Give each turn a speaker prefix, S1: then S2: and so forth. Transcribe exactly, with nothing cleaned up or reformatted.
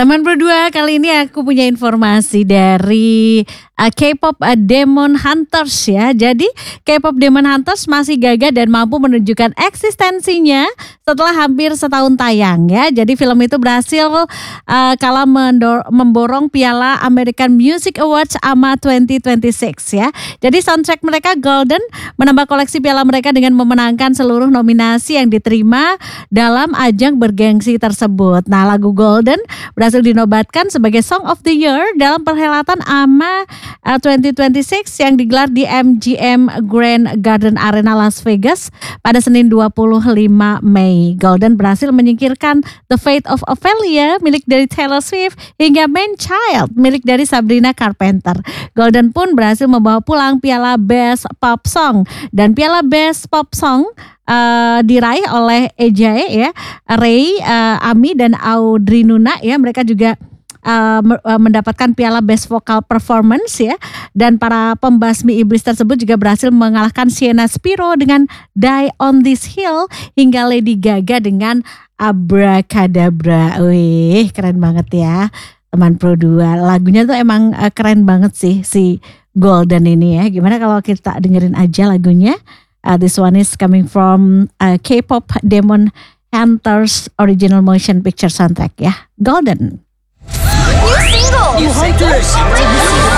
S1: Teman berdua, kali ini aku punya informasi dari uh, K-pop uh, Demon Hunters ya. Jadi K-pop Demon Hunters masih gagah dan mampu menunjukkan eksistensinya setelah hampir setahun tayang ya. Jadi film itu berhasil uh, kala mendor- memborong piala American Music Awards A M A dua ribu dua puluh enam ya. Jadi soundtrack mereka Golden menambah koleksi piala mereka dengan memenangkan seluruh nominasi yang diterima dalam ajang bergengsi tersebut. Nah, lagu Golden berhasil dinobatkan sebagai Song of the Year dalam perhelatan A M A uh, dua ribu dua puluh enam yang digelar di M G M Grand Garden Arena Las Vegas pada Senin dua puluh lima Mei. Golden berhasil menyingkirkan The Fate of Ophelia milik dari Taylor Swift hingga Man Child milik dari Sabrina Carpenter. Golden pun berhasil membawa pulang piala Best Pop Song dan piala Best Pop Song Uh, diraih oleh Ejae ya, Ray, uh, Ami dan Audrey Nuna ya. Mereka juga uh, mendapatkan piala Best Vocal Performance ya. Dan para pembasmi iblis tersebut juga berhasil mengalahkan Sienna Spiro dengan Die on This Hill hingga Lady Gaga dengan Abracadabra. Wih, keren banget ya teman Pro dua. Lagunya tuh emang uh, keren banget sih si Golden ini ya. Gimana kalau kita dengerin aja lagunya? Uh, this one is coming from uh, K-pop Demon Hunters original motion picture soundtrack ya, Golden.
S2: New single. New single.